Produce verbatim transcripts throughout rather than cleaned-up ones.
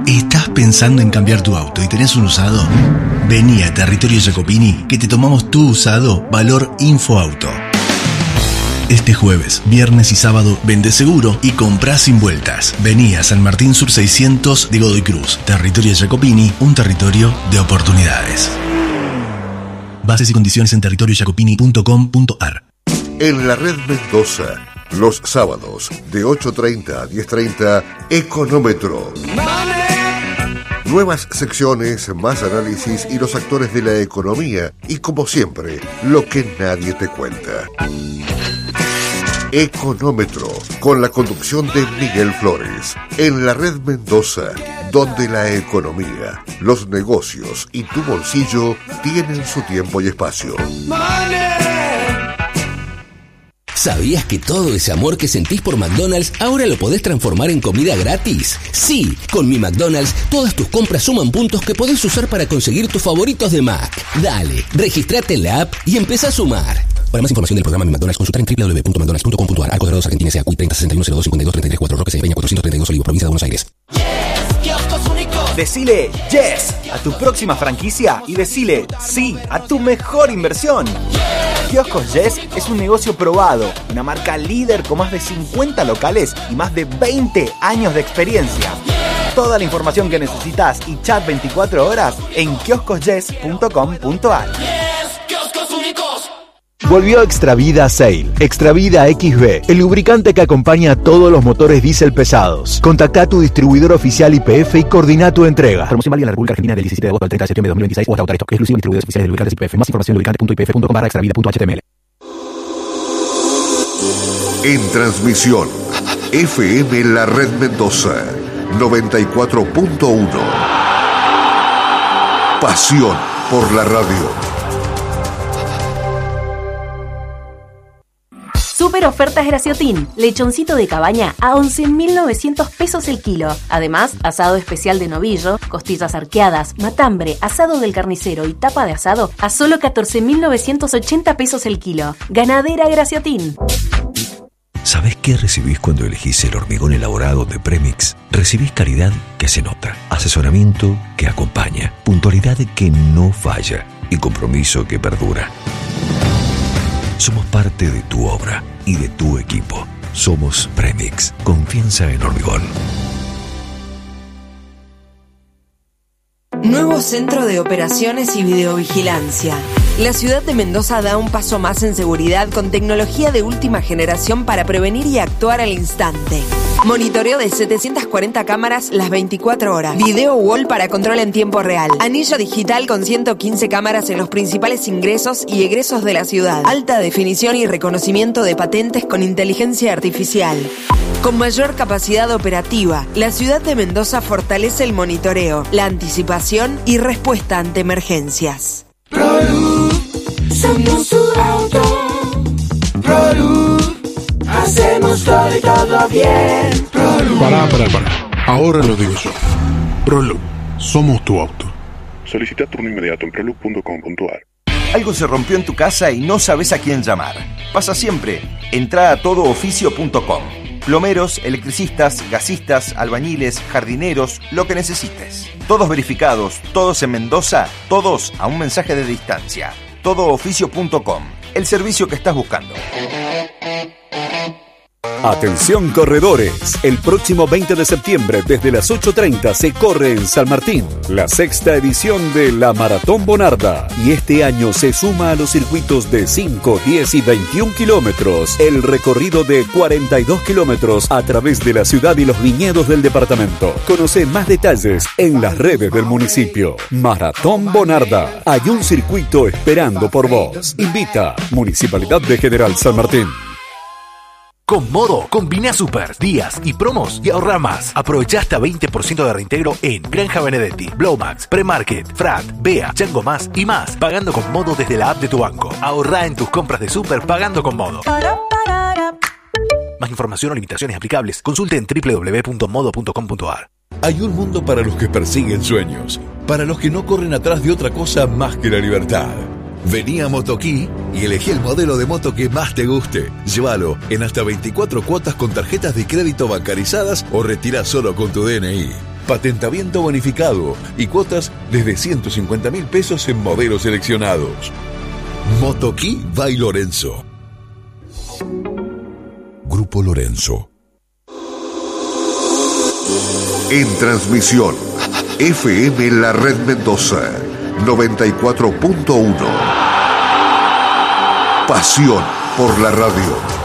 ¿Estás pensando en cambiar tu auto y tenés un usado? Vení a Territorio Jacopini que te tomamos tu usado valor InfoAuto. Este jueves, viernes y sábado, vende seguro y comprá sin vueltas. Vení a San Martín Sur seiscientos de Godoy Cruz. Territorio Jacopini, un territorio de oportunidades. Bases y condiciones en territorio jacopini punto com punto a r. En la red Mendoza, los sábados de ocho treinta a diez treinta, Económetro. Nuevas secciones, más análisis y los actores de la economía y, como siempre, lo que nadie te cuenta. Económetro, con la conducción de Miguel Flores, en la red Mendoza, donde la economía, los negocios y tu bolsillo tienen su tiempo y espacio. ¿Sabías que todo ese amor que sentís por McDonald's ahora lo podés transformar en comida gratis? Sí, con mi McDonald's todas tus compras suman puntos que podés usar para conseguir tus favoritos de Mac. Dale, registrate en la app y empezá a sumar. Para más información del programa Mi McDonald's, consultar en doble u doble u doble u punto mcdonalds punto com punto a r. Arcos Dorados, Argentina, S A, C U I treinta sesenta y uno cero dos cincuenta y dos treinta y tres cuatro, Roque Peña cuatrocientos treinta y dos, Olivos, provincia de Buenos Aires. Yes, kioscos únicos. Decile yes a tu próxima franquicia y decile sí a tu mejor inversión. Yes. Kioscos Yes es un negocio probado, una marca líder con más de cincuenta locales y más de veinte años de experiencia. Yes. Toda la información que necesitas y chat veinticuatro horas en kioscos yes punto com punto a r. Yes, kioscos únicos. Volvió Extravida Sail. Extravida X B, el lubricante que acompaña a todos los motores diésel pesados. Contacta a tu distribuidor oficial Y P F y coordina tu entrega. Promoción válida en la República Argentina del diecisiete de agosto al treinta de septiembre de dos mil veintiséis o hasta agotar stock. Exclusivo en distribuidores oficiales de lubricantes Y P F. Más información en lubricante punto i p f punto com barra extravida punto h t m l. En transmisión, F M La Red Mendoza, noventa y cuatro punto uno. Pasión por la radio. Super ofertas Graciotín. Lechoncito de cabaña a once mil novecientos pesos el kilo. Además, asado especial de novillo, costillas arqueadas, matambre, asado del carnicero y tapa de asado a solo catorce mil novecientos ochenta pesos el kilo. Ganadera Graciotín. ¿Sabés qué recibís cuando elegís el hormigón elaborado de Premix? Recibís calidad que se nota, asesoramiento que acompaña, puntualidad que no falla y compromiso que perdura. Somos parte de tu obra y de tu equipo. Somos Premix. Confianza en hormigón. Nuevo Centro de Operaciones y Videovigilancia. La ciudad de Mendoza da un paso más en seguridad con tecnología de última generación para prevenir y actuar al instante. Monitoreo de setecientas cuarenta cámaras las veinticuatro horas. Video wall para control en tiempo real. Anillo digital con ciento quince cámaras en los principales ingresos y egresos de la ciudad. Alta definición y reconocimiento de patentes con inteligencia artificial. Con mayor capacidad operativa, la ciudad de Mendoza fortalece el monitoreo, la anticipación y respuesta ante emergencias. ProLuz, somos tu auto. ProLuz, hacemos todo y todo bien. ProLuz. Pará, pará, pará. Ahora lo digo yo. ProLuz, somos tu auto. Solicita turno inmediato en proluz punto com punto a r. Algo se rompió en tu casa y no sabes a quién llamar. Pasa siempre. Entrá a todo oficio punto com. Plomeros, electricistas, gasistas, albañiles, jardineros, lo que necesites. Todos verificados, todos en Mendoza, todos a un mensaje de distancia. todo oficio punto com, el servicio que estás buscando. Atención corredores, el próximo veinte de septiembre desde las ocho treinta se corre en San Martín la sexta edición de la Maratón Bonarda y este año se suma a los circuitos de cinco, diez y veintiún kilómetros el recorrido de cuarenta y dos kilómetros a través de la ciudad y los viñedos del departamento. Conoce más detalles en las redes del municipio. Maratón Bonarda, hay un circuito esperando por vos. Invita Municipalidad de General San Martín. Con Modo, combina super, días y promos y ahorra más. Aprovecha hasta veinte por ciento de reintegro en Granja Benedetti, Blowmax, Premarket, Frat, Bea, Chango Más y más. Pagando con Modo desde la app de tu banco. Ahorra en tus compras de super pagando con Modo. Más información o limitaciones aplicables. Consulte en doble u doble u doble u punto modo punto com punto a r. Hay un mundo para los que persiguen sueños, para los que no corren atrás de otra cosa más que la libertad. Vení a Motoquí y elegí el modelo de moto que más te guste. Llévalo en hasta veinticuatro cuotas con tarjetas de crédito bancarizadas o retirá solo con tu D N I. patentamiento bonificado y cuotas desde ciento cincuenta mil pesos en modelos seleccionados. Motoquí by Lorenzo. Grupo Lorenzo. En transmisión, F M La Red Mendoza, noventa y cuatro punto uno. Pasión por la radio.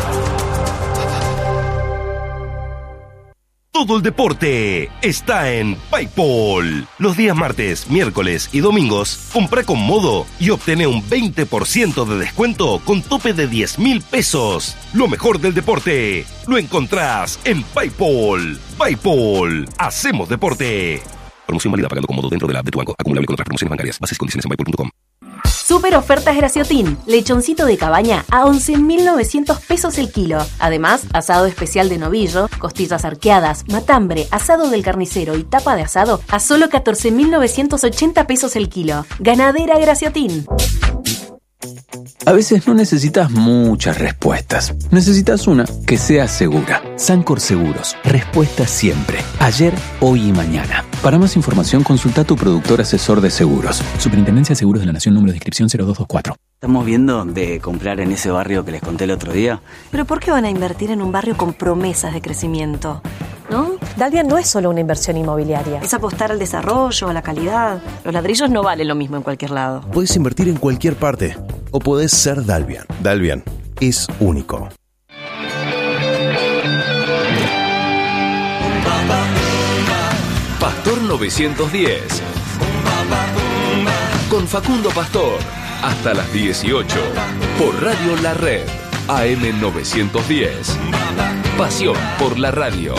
Todo el deporte está en PayPal. Los días martes, miércoles y domingos, compra con Modo y obtené un veinte por ciento de descuento con tope de diez mil pesos. Lo mejor del deporte lo encontrás en PayPal. PayPal, hacemos deporte. Promoción válida pagando con Modo dentro de la app de tu banco. Acumulable con otras promociones bancarias. Bases y condiciones en paypal punto com. Super ofertas Graciotín. Lechoncito de cabaña a once mil novecientos pesos el kilo. Además, asado especial de novillo, costillas arqueadas, matambre, asado del carnicero y tapa de asado a solo catorce mil novecientos ochenta pesos el kilo. Ganadera Graciotín. A veces no necesitas muchas respuestas. Necesitas una que sea segura. Sancor Seguros. Respuesta siempre. Ayer, hoy y mañana. Para más información, consulta a tu productor asesor de seguros. Superintendencia de Seguros de la Nación, número de inscripción cero dos dos cuatro. Estamos viendo de comprar en ese barrio que les conté el otro día. ¿Pero por qué van a invertir en un barrio con promesas de crecimiento? ¿No? Dalvian no es solo una inversión inmobiliaria. Es apostar al desarrollo, a la calidad. Los ladrillos no valen lo mismo en cualquier lado. Puedes invertir en cualquier parte. O podés ser Dalvian. Dalvian es único. Pastor novecientos diez. Con Facundo Pastor. Hasta las dieciocho. Por Radio La Red. A M novecientos diez. Pasión por la radio.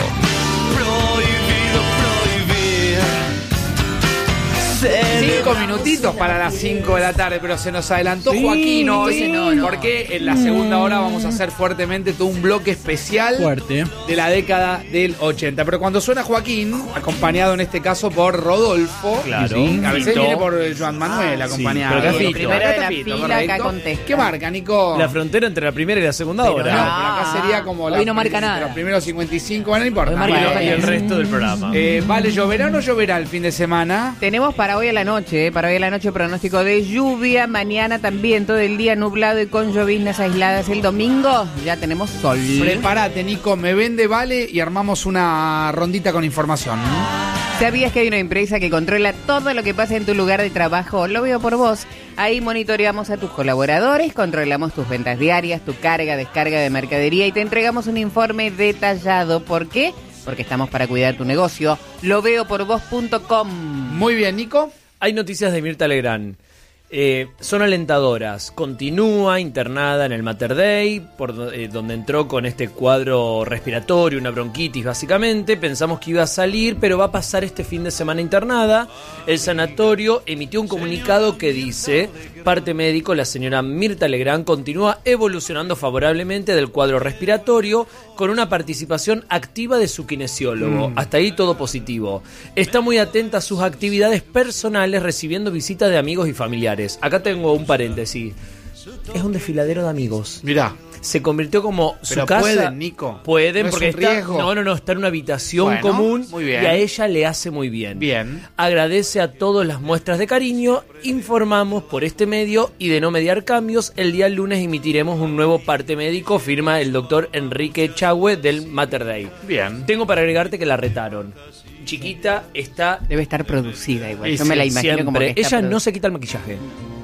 Cinco minutitos para las cinco de la tarde, pero se nos adelantó sí, Joaquín hoy, no, no. porque en la segunda hora vamos a hacer fuertemente todo un bloque especial Fuerte. de la década del ochenta. Pero cuando suena Joaquín, acompañado en este caso por Rodolfo, claro, sí, a veces viene por Joan Manuel ah, acompañado. Sí, pero primera de la Fito, fila, acá contesta. ¿Qué marca, Nico? La frontera entre la primera y la segunda pero hora. No, pero acá sería como la, hoy no marca nada. Los primeros cincuenta y cinco, bueno, no importa. Bueno, y el resto del programa. Eh, vale, ¿lloverá o no lloverá el fin de semana? Tenemos para hoy a la noche, para hoy a la noche pronóstico de lluvia, mañana también todo el día nublado y con lloviznas aisladas. El domingo ya tenemos sol. Prepárate, Nico, me vende Vale y armamos una rondita con información. ¿Sabías que hay una empresa que controla todo lo que pasa en tu lugar de trabajo? Lo veo por vos. Ahí monitoreamos a tus colaboradores, controlamos tus ventas diarias, tu carga, descarga de mercadería y te entregamos un informe detallado. ¿Por qué? Porque estamos para cuidar tu negocio. Lo veo por vos punto com. Muy bien, Nico. Hay noticias de Mirta Legrand. Eh, son alentadoras. Continúa internada en el Mater Dei, por eh, donde entró con este cuadro respiratorio, una bronquitis básicamente. Pensamos que iba a salir, pero va a pasar este fin de semana internada. El sanatorio emitió un comunicado que dice: parte médico, la señora Mirta Legrand continúa evolucionando favorablemente del cuadro respiratorio con una participación activa de su kinesiólogo. Mm. Hasta ahí todo positivo. Está muy atenta a sus actividades personales, recibiendo visitas de amigos y familiares. Acá tengo un paréntesis. Es un desfiladero de amigos. Mirá. Se convirtió como su Pero casa. Pueden, Nico. Pueden, ¿No porque es un está, riesgo? no, no, no, está en una habitación bueno, común muy bien. Y a ella le hace muy bien. Bien. Agradece a todos las muestras de cariño. Informamos por este medio y de no mediar cambios, el día lunes emitiremos un nuevo parte médico, firma el doctor Enrique Chagüe del Mater Dei. Bien. Tengo para agregarte que la retaron. Chiquita está... Debe estar producida igual. Sí, Yo me la imagino siempre. como que está Ella produ- no se quita el maquillaje.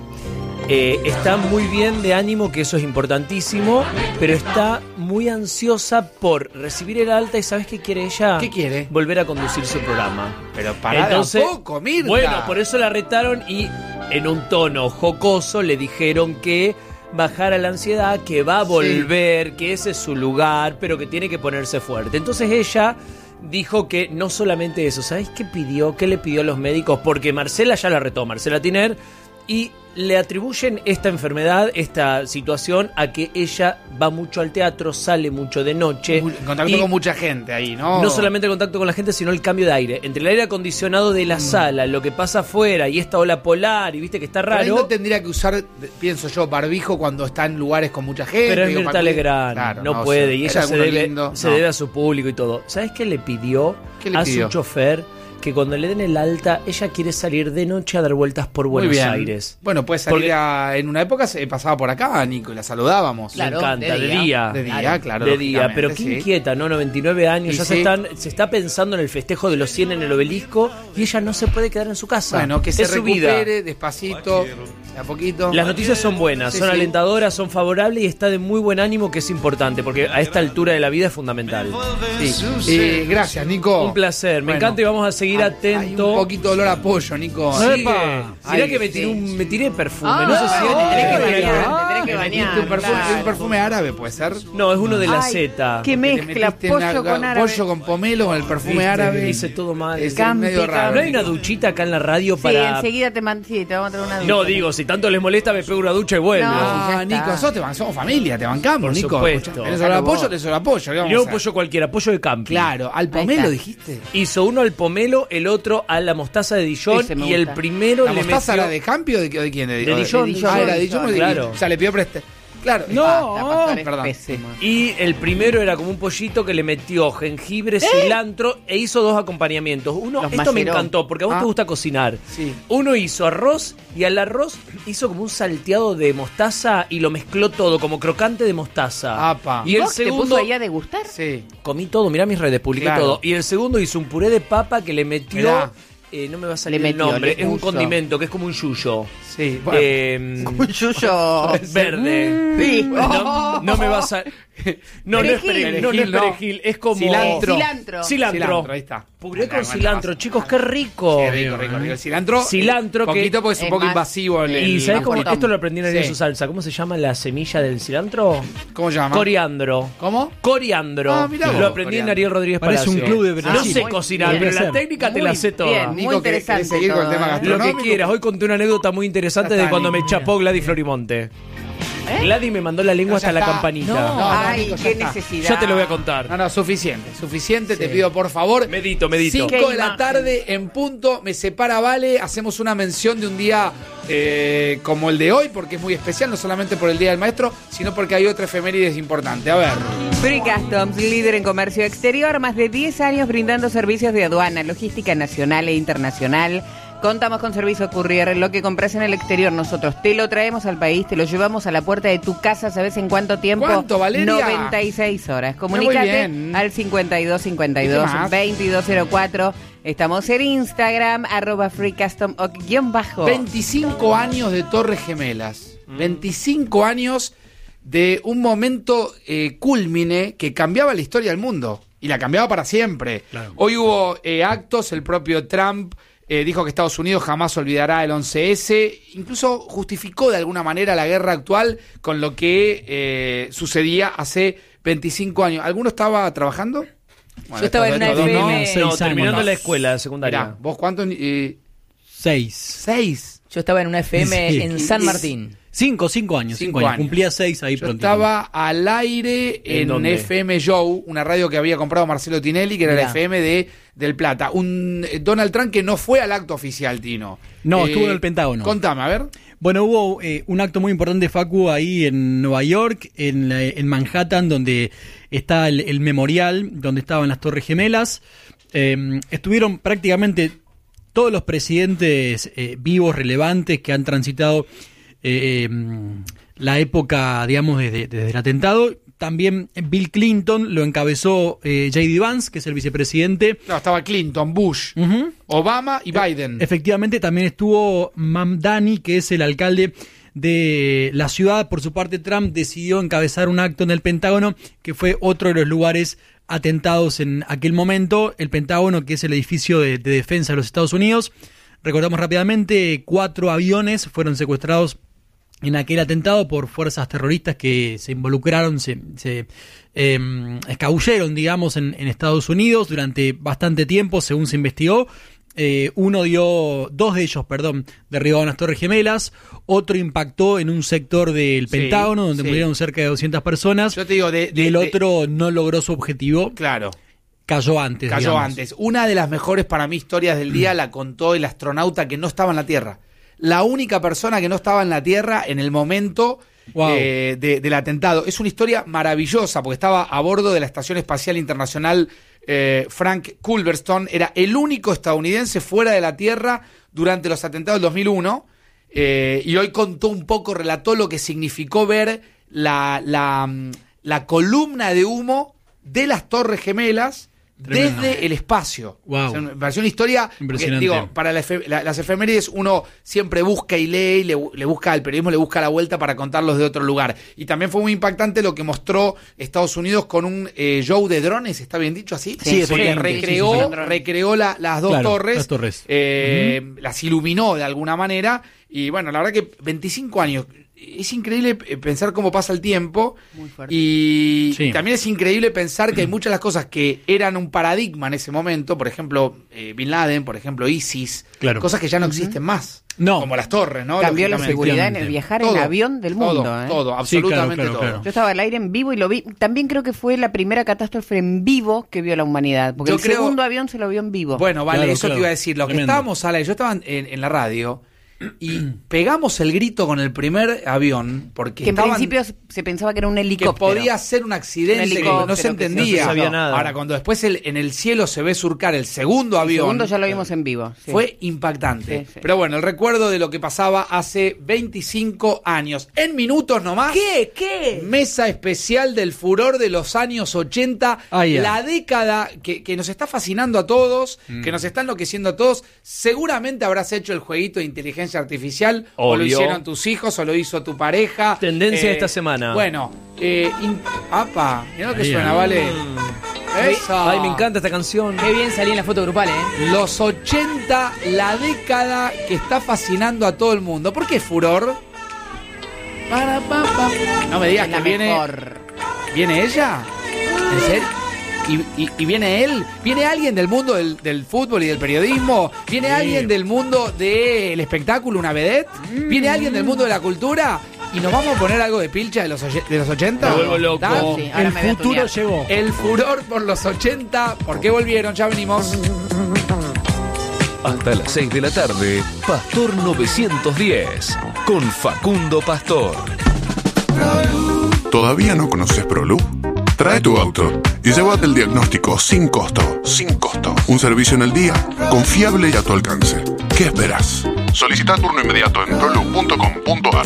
Eh, está muy bien de ánimo, que eso es importantísimo, pero está muy ansiosa por recibir el alta. ¿Y sabes qué quiere ella? ¿Qué quiere? Volver a conducir su programa. Pero pará Entonces, de a poco, Mirta. Bueno, por eso la retaron y en un tono jocoso le dijeron que bajara la ansiedad, que va a volver, sí. que ese es su lugar, pero que tiene que ponerse fuerte. Entonces ella dijo que no solamente eso, ¿sabés qué pidió? ¿Qué le pidió a los médicos? Porque Marcela ya la retó, Marcela Tiner, y le atribuyen esta enfermedad, esta situación, a que ella va mucho al teatro, sale mucho de noche. En contacto con mucha gente ahí, ¿no? No solamente el contacto con la gente, sino el cambio de aire. Entre el aire acondicionado de la mm. sala, lo que pasa afuera y esta ola polar, y viste que está raro. Pero no tendría que usar, pienso yo, barbijo cuando está en lugares con mucha gente. Pero es Mirta Legrand, claro, no, no puede. Y ella se, debe, se no. debe a su público y todo. ¿Sabes qué le pidió ¿Qué le a pidió? su chofer? que cuando le den el alta, ella quiere salir de noche a dar vueltas por Muy Buenos bien. Aires. Bueno, puede salir Porque- a- en una época se pasaba por acá, Nico, y la saludábamos. Me encanta, de día. De día, claro. De día, lógicamente, pero qué sí. inquieta, ¿no? noventa y nueve años, Y ya sí. se, están, se está pensando en el festejo de los cien en el obelisco y ella no se puede quedar en su casa. Bueno, que se es su vida. recupere despacito, de a poquito. Las noticias son buenas, Sí, son sí. alentadoras, son favorables y está de muy buen ánimo, que es importante, porque a esta altura de la vida es fundamental. Sí. Eh, gracias, Nico. Un placer, me Bueno, encanta y vamos a seguir hay- atento. Hay un poquito de olor a pollo, Nico. Sigue. Epa. Mirá Ay, que me tiré, sí. un, me tiré perfume, Ah, no sé si te vos- tenés que Ah, bañar, te tenés que Te metiste bañar, un perfume, claro. un perfume árabe, ¿puede ser? No, es uno de la Ay, Z. qué Te mezcla, metiste pollo una- con árabe. pollo con pomelo, con el perfume Viste, árabe. hice todo mal. Es Campi, medio raro. ¿No hay una duchita acá en la radio Sí, para...? enseguida te, man- sí, te vamos a traer una ducha. No, digo, si tanto les molesta, me pego una ducha y vuelvo. No. Ah, ya está. Nico, nosotros te ban- somos familia, te bancamos, Por Nico. supuesto. Escucha, ¿tenés olor a pollo? Tenés olor a pollo. ¿qué Y vamos no a un hacer? pollo cualquiera, pollo de campi. Claro, al Ahí pomelo está. dijiste. Hizo uno al pomelo, el otro a la mostaza de Dijon Ese me y el gusta. primero ¿La le mostaza metió... era de Campi o de, o de quién? De Dijon, Ah, Dijon. era de Dijon. Claro. O sea, le pidió preste. Claro. No, Basta, pastor, es perdón. pésimo. Y el primero era como un pollito que le metió jengibre, cilantro e hizo dos acompañamientos. Uno, Los esto me maceró. encantó porque a vos Ah. te gusta cocinar. Sí. Uno hizo arroz y al arroz hizo como un salteado de mostaza y lo mezcló todo como crocante de mostaza. Apa. Y el ¿Vos te puso segundo ahí a degustar? Sí. comí todo, mirá mis redes, publiqué Claro. todo. Y el segundo hizo un puré de papa que le metió Mirá. eh, no me va a salir Le el metió, nombre, le es un puso. condimento que es como un yuyo. Sí. Bueno. Eh, Un yuyo. verde. Sí. No, no me vas a. No, no es Perejil. perejil, no, no es Perejil, no. perejil, es como. Cilantro. Cilantro. Cilantro. Cilantro, ahí está. Puré con Bueno, cilantro, bueno, chicos, qué rico. Qué rico, rico, rico. El cilantro. Cilantro eh, que- poquito porque es un es poco más- invasivo. El, Y el- ¿sabes el cómo? botón. Esto lo aprendí en Sí. su salsa. ¿Cómo se llama la semilla del cilantro? ¿Cómo se llama? Coriandro. ¿Cómo? Coriandro. Ah, mirá vos, lo aprendí en coriandro. Ariel Rodríguez Parece Palacio. un club de No Brasil. sé muy- cocinar, pero Podría la ser. técnica te Muy la sé toda. bien, muy Nico, ¿querés- interesante querés seguir con el todo, tema ¿eh? Lo que gastronómico? quieras. Hoy conté una anécdota muy interesante Ya de está, cuando me Nico. chapó Gladys Florimonte. ¿Eh? Gladys me mandó la lengua No, ya hasta la está. campanita. No, no, Ay, Nico, ya qué está. necesidad. Ya te lo voy a contar. No, no, suficiente, suficiente, te Sí. pido por favor. Medito, medito. cinco Qué de la imagen. tarde en punto, me separa Vale, hacemos una mención de un día eh, como el de hoy, porque es muy especial, no solamente por el Día del Maestro, sino porque hay otra efemérides importante. A ver. Free Customs, líder en comercio exterior, más de diez años brindando servicios de aduana, logística nacional e internacional. Contamos con servicio courier, lo que compras en el exterior nosotros te lo traemos al país, te lo llevamos a la puerta de tu casa, ¿sabes en cuánto tiempo? ¿Cuánto, Valeria? noventa y seis horas. Muy Comunícate bien. al cincuenta y dos cincuenta y ¿Y qué dos más? veintidós cero cuatro. Estamos en Instagram, arroba Free Custom o guión bajo. veinticinco años de Torres Gemelas. veinticinco años de un momento eh, cúlmine que cambiaba la historia del mundo. Y la cambiaba para siempre. Claro. Hoy hubo eh, actos, el propio Trump eh, dijo que Estados Unidos jamás olvidará el once ese. Incluso justificó de alguna manera la guerra actual con lo que eh, sucedía hace veinticinco años. ¿Alguno estaba trabajando? Bueno, Yo estaba en estos una dos F M. no. Seis No, años. terminando la escuela secundaria. Mirá, ¿vos cuántos? Eh, Seis. seis. Yo estaba en una F M Sí. en San Martín. Cinco, cinco años. Cinco Cinco, años. años. Cumplía seis ahí Yo pronto. estaba al aire ¿En en, dónde? F M Joe, una radio que había comprado Marcelo Tinelli, que era la Mirá. F M de del Plata. Un eh, Donald Trump que no fue al acto oficial, Tino. No, Eh, estuvo en el Pentágono. Contame, a ver. Bueno, hubo eh, un acto muy importante, Facu, ahí en Nueva York, en, la- en Manhattan, donde está el, el memorial, donde estaban las Torres Gemelas. Eh, estuvieron prácticamente todos los presidentes eh, vivos, relevantes, que han transitado eh, eh, la época, digamos, desde, desde el atentado. También Bill Clinton lo encabezó eh, J D Vance, que es el vicepresidente. No, estaba Clinton, Bush, Obama y Biden. Efectivamente, también estuvo Mamdani, que es el alcalde de la ciudad. Por su parte, Trump decidió encabezar un acto en el Pentágono, que fue otro de los lugares atentados en aquel momento. El Pentágono, que es el edificio de, de defensa de los Estados Unidos. Recordamos rápidamente, cuatro aviones fueron secuestrados en aquel atentado por fuerzas terroristas que se involucraron, se, se eh, escabulleron, digamos, en, en Estados Unidos durante bastante tiempo, según se investigó. Eh, uno dio, dos de ellos, perdón, derribaron las Torres Gemelas, otro impactó en un sector del Sí, Pentágono, donde sí. murieron cerca de doscientas personas. Yo te digo, de, de- y el de- otro no logró su objetivo. Claro. Cayó antes. Cayó digamos. antes. Una de las mejores para mí historias del día la contó el astronauta que no estaba en la Tierra. La única persona que no estaba en la Tierra en el momento Wow. eh, de- del atentado. Es una historia maravillosa porque estaba a bordo de la Estación Espacial Internacional eh, Frank Culverstone, era el único estadounidense fuera de la Tierra durante los atentados del dos mil uno. Eh, y hoy contó un poco, relató lo que significó ver la, la, la columna de humo de las Torres Gemelas. Tremendo. Desde el espacio. Wow. O sea, me pareció una historia. Impresionante. Porque, digo, para la efe, la, las efemérides uno siempre busca y lee, y le, le busca al periodismo, le busca la vuelta para contarlos de otro lugar. Y también fue muy impactante lo que mostró Estados Unidos con un eh, show de drones, ¿está bien dicho así? Sí, porque sí, recreó, sí, sí, sí. recreó la, las dos Claro, torres, las torres. Eh, Uh-huh. las iluminó de alguna manera. Y bueno, la verdad que veinticinco años. Es increíble pensar cómo pasa el tiempo. Muy fuerte. Y Sí. también es increíble pensar que hay muchas de las cosas que eran un paradigma en ese momento, por ejemplo, eh, Bin Laden, por ejemplo, ISIS, Claro. cosas que ya no existen más. No. Como las torres, ¿no? Cambió la Lógicamente. seguridad en el viajar Todo, en avión del todo, mundo. ¿eh? Todo, absolutamente Sí, claro, claro, todo. claro. Yo estaba al aire en vivo y lo vi. También creo que fue la primera catástrofe en vivo que vio la humanidad. Porque Yo el creo- segundo avión se lo vio en vivo. Bueno, vale, Claro, eso claro. te iba a decir. Lo que Tremendo. estábamos al aire, yo estaba en, en la radio y pegamos el grito con el primer avión porque que en estaban- principio se pensaba que era un que helicóptero. podía ser un accidente, Un que helicóptero, no se que entendía. no se sabía nada. Ahora, cuando después el- en el cielo se ve surcar el segundo El avión, segundo ya lo vimos en vivo. sí. fue impactante. Sí, sí. Pero bueno, el recuerdo de lo que pasaba hace veinticinco años. En minutos nomás. ¿Qué? ¿Qué? Mesa especial del furor de los años ochenta. Ah, ya. La década que, que nos está fascinando a todos, Mm. que nos está enloqueciendo a todos. Seguramente habrás hecho el jueguito de inteligencia artificial. O lo Obvio. hicieron tus hijos, o lo hizo tu pareja. Tendencia Eh, esta semana. Bueno, eh, in- apa, mirá lo que Ahí, suena, ahí. ¿vale? Eso. Ay, me encanta esta canción. Qué bien salí en la foto grupal, ¿eh? Los ochenta, la década que está fascinando a todo el mundo. ¿Por qué furor? Para, pa, pa. No me digas Es la que viene. mejor. ¿Viene ella? ¿En serio? ¿Y, y, y viene él? ¿Viene alguien del mundo del, del fútbol y del periodismo? ¿Viene Sí. alguien del mundo del espectáculo, una vedette? ¿Viene alguien del mundo de la cultura? ¿Y nos vamos a poner algo de pilcha de los, oye- de los ochenta? Me vuelvo loco. ¿Está? Sí, ahora El me voy a futuro tunear. llegó. El furor por los ochenta. ¿Por qué volvieron? Ya venimos. Hasta las seis de la tarde, Pastor novecientos diez, con Facundo Pastor. ¿Todavía no conoces ProLoop? Trae tu auto y llévate el diagnóstico sin costo. Sin costo. Un servicio en el día, confiable y a tu alcance. ¿Qué esperas? Solicita turno inmediato en proloop punto com punto a r.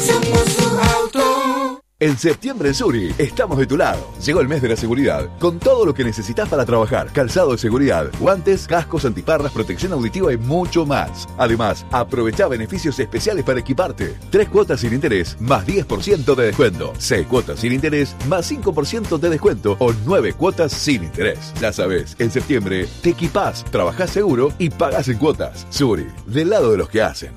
En septiembre en Suri estamos de tu lado. Llegó el mes de la seguridad, con todo lo que necesitas para trabajar. Calzado de seguridad, guantes, cascos, antiparras, protección auditiva y mucho más. Además, aprovecha beneficios especiales para equiparte. Tres cuotas sin interés, más diez por ciento de descuento. Seis cuotas sin interés, más cinco por ciento de descuento. O nueve cuotas sin interés. Ya sabes, en septiembre te equipás, trabajás seguro y pagás en cuotas. Suri, del lado de los que hacen.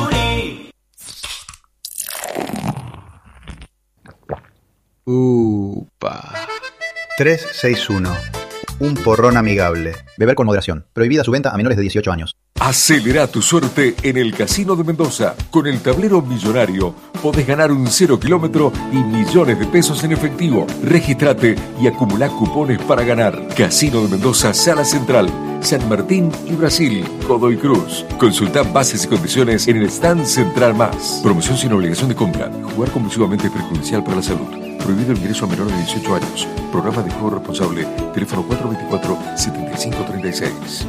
Upa. tres seis uno. Un porrón amigable. Beber con moderación. Prohibida su venta a menores de dieciocho años. Acelera tu suerte en el Casino de Mendoza. Con el tablero millonario podés ganar un cero kilómetro y millones de pesos en efectivo. Regístrate y acumulá cupones para ganar. Casino de Mendoza, Sala Central, San Martín y Brasil, Godoy Cruz. Consultá bases y condiciones en el stand Central Más. Promoción sin obligación de compra. Jugar compulsivamente es perjudicial para la salud. Prohibido el ingreso a menores de dieciocho años. Programa de juego responsable. Teléfono cuatro dos cuatro, siete cinco tres seis.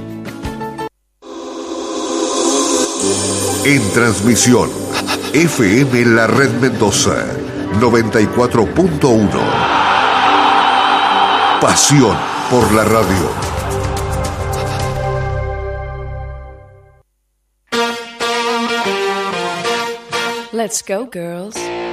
En transmisión, F M La Red Mendoza, noventa y cuatro punto uno. Pasión por la radio. Let's go, girls.